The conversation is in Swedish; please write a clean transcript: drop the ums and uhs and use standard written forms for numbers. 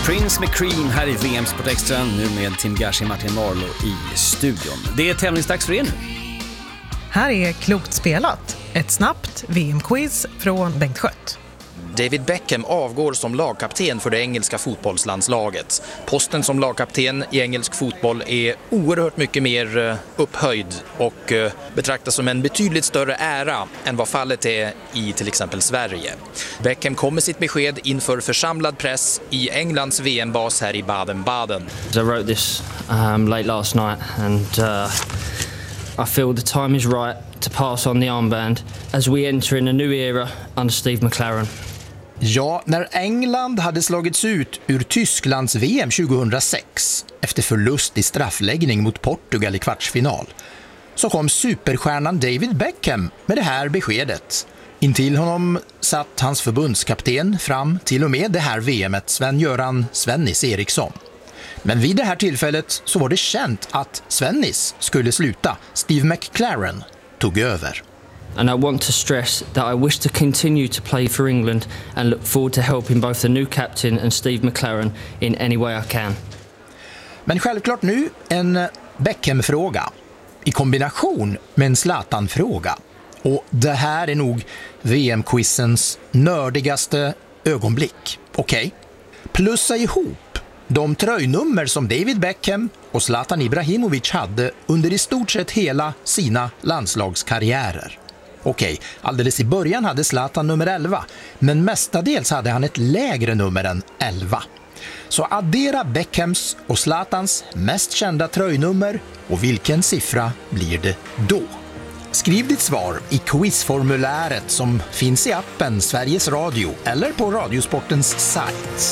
Prince McCream här i VM Sport Extra, nu med Tim Gashi och Martin Marlow i studion. Det är tävlingsdags för er nu. Här är Klokt spelat, ett snabbt VM-quiz från Bengt Schött. David Beckham avgår som lagkapten för det engelska fotbollslandslaget. Posten som lagkapten i engelsk fotboll är oerhört mycket mer upphöjd och betraktas som en betydligt större ära än vad fallet är i till exempel Sverige. Beckham kom med sitt besked inför församlad press i Englands VM-bas här i Baden-Baden. I wrote this late last night and I feel the time is right to pass on the armband as we enter in a new era under Steve McClaren. Ja, när England hade slagits ut ur Tysklands VM 2006 efter förlust i straffläggning mot Portugal i kvartsfinal, så kom superstjärnan David Beckham med det här beskedet. Intill honom satt hans förbundskapten fram till och med det här VMet, Sven-Göran Svennis Eriksson. Men vid det här tillfället så var det känt att Svennis skulle sluta. Steve McClaren tog över. And I want to stress that I wish to continue to play for England and look forward to helping both the new captain and Steve McClaren in any way I can. Men självklart nu en Beckham-fråga i kombination med en Zlatan-fråga. Och det här är nog VM-quizens nördigaste ögonblick. Okej. Plussa ihop de tröjnummer som David Beckham och Zlatan Ibrahimovic hade under i stort sett hela sina landslagskarriärer. Okej, alldeles i början hade Zlatan nummer 11, men mestadels hade han ett lägre nummer än 11. Så addera Beckhams och Zlatans mest kända tröjnummer och vilken siffra blir det då? Skriv ditt svar i quizformuläret som finns i appen Sveriges Radio eller på Radiosportens sajt.